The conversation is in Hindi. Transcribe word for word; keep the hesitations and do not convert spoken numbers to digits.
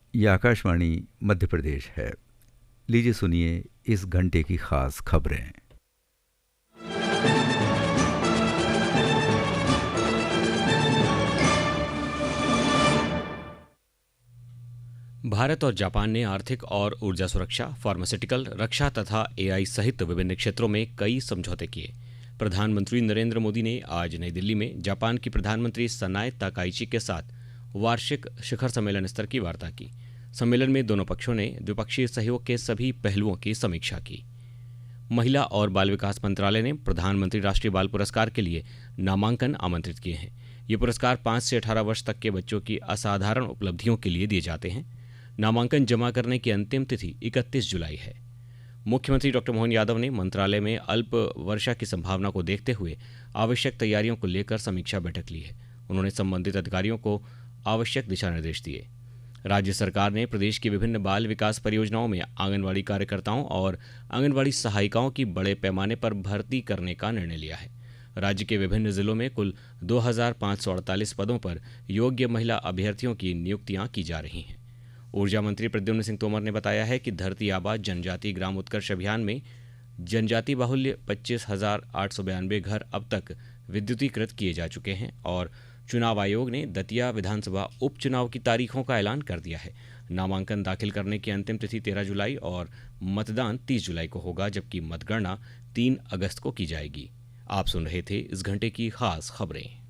ये आकाशवाणी मध्य प्रदेश है। लीजिए सुनिए इस घंटे की खास खबरें। भारत और जापान ने आर्थिक और ऊर्जा सुरक्षा, फार्मास्यूटिकल, रक्षा तथा एआई सहित विभिन्न क्षेत्रों में कई समझौते किए। प्रधानमंत्री नरेंद्र मोदी ने आज नई दिल्ली में जापान की प्रधानमंत्री सनाए ताकाइची के साथ वार्षिक शिखर सम्मेलन स्तर की वार्ता की। सम्मेलन में दोनों पक्षों ने द्विपक्षीय सहयोग के सभी पहलुओं की समीक्षा की। महिला और बाल विकास मंत्रालय ने प्रधानमंत्री राष्ट्रीय बाल पुरस्कार के लिए नामांकन आमंत्रित किए हैं। ये पुरस्कार पाँच से अठारह वर्ष तक के बच्चों की असाधारण उपलब्धियों के लिए दिए जाते हैं। नामांकन जमा करने की अंतिम तिथि इकतीस जुलाई है। मुख्यमंत्री डॉक्टर मोहन यादव ने मंत्रालय में अल्प वर्षा की संभावना को देखते हुए आवश्यक तैयारियों को लेकर समीक्षा बैठक ली है। उन्होंने संबंधित अधिकारियों को आवश्यक दिशा निर्देश दिए। राज्य सरकार ने प्रदेश की विभिन्न बाल विकास परियोजनाओं में आंगनवाड़ी कार्यकर्ताओं और आंगनवाड़ी सहायिकाओं की बड़े पैमाने पर भर्ती करने का निर्णय लिया है। राज्य के विभिन्न जिलों में कुल दो हजार पाँच सौ अड़तालीस पदों पर योग्य महिला अभ्यर्थियों की नियुक्तियां की जा रही हैं। ऊर्जा मंत्री प्रद्युम्न सिंह तोमर ने बताया है कि धरती आबा जनजाति ग्राम उत्कर्ष अभियान में जनजाति बाहुल्य पच्चीस हजार आठ सौ बयानबे घर अब तक विद्युतीकृत किए जा चुके हैं और चुनाव आयोग ने दतिया विधानसभा उपचुनाव की तारीखों का ऐलान कर दिया है। नामांकन दाखिल करने की अंतिम तिथि तेरह जुलाई और मतदान तीस जुलाई को होगा, जबकि मतगणना तीन अगस्त को की जाएगी। आप सुन रहे थे इस घंटे की खास खबरें।